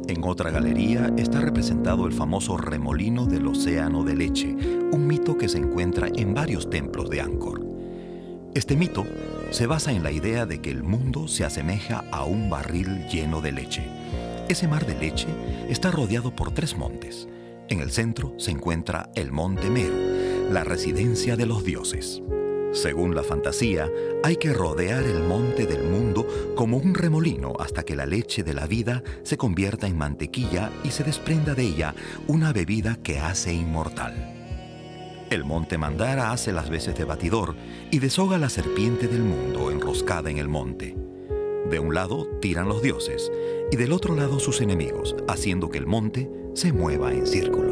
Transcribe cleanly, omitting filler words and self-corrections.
En otra galería está representado el famoso remolino del océano de leche, un mito que se encuentra en varios templos de Angkor. Este mito se basa en la idea de que el mundo se asemeja a un barril lleno de leche. Ese mar de leche está rodeado por 3 montes. En el centro se encuentra el Monte Meru, la residencia de los dioses. Según la fantasía, hay que rodear el monte del mundo como un remolino hasta que la leche de la vida se convierta en mantequilla y se desprenda de ella una bebida que hace inmortal. El monte Mandara hace las veces de batidor y deshoga la serpiente del mundo enroscada en el monte. De un lado tiran los dioses y del otro lado sus enemigos, haciendo que el monte se mueva en círculo.